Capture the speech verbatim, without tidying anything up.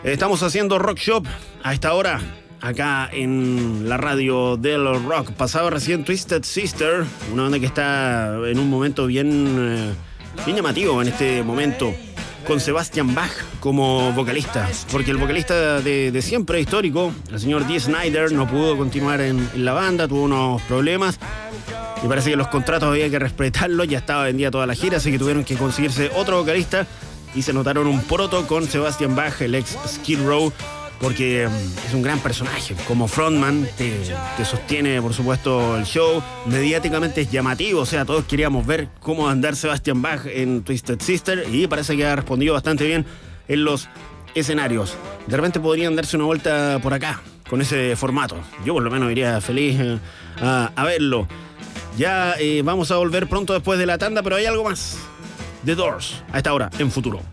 Estamos haciendo Rock Shop a esta hora, acá en la radio del rock. Pasaba recién Twisted Sister, una banda que está en un momento bien, eh, bien llamativo en este momento, con Sebastian Bach como vocalista, porque el vocalista de, de siempre histórico, el señor Dee Snider, no pudo continuar en, en la banda, tuvo unos problemas y parece que los contratos había que respetarlos, ya estaba vendida toda la gira, así que tuvieron que conseguirse otro vocalista y se notaron un poroto con Sebastian Bach, el ex Skid Row, porque es un gran personaje. Como frontman te, te sostiene, por supuesto, el show. Mediáticamente es llamativo, o sea, todos queríamos ver cómo andar Sebastian Bach en Twisted Sister y parece que ha respondido bastante bien en los escenarios. De repente podrían darse una vuelta por acá con ese formato. Yo por lo menos iría feliz eh, a, a verlo. Ya eh, vamos a volver pronto después de la tanda, pero hay algo más. The Doors, a esta hora, en Futuro.